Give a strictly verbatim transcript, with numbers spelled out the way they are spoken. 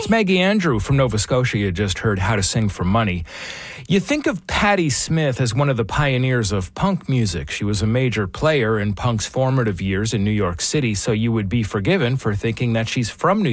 It's Maggie Andrew from Nova Scotia. You just heard How to Sing for Money. You think of Patti Smith as one of the pioneers of punk music. She was a major player in punk's formative years in New York City, so you would be forgiven for thinking that she's from New